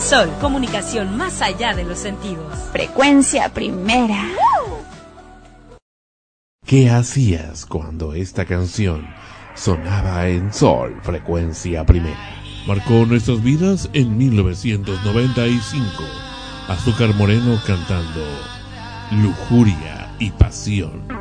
Sol, comunicación más allá de los sentidos. Frecuencia Primera. ¿Qué hacías cuando esta canción sonaba en Sol, Frecuencia Primera? Marcó nuestras vidas en 1995. Azúcar Moreno cantando Lujuria y Pasión.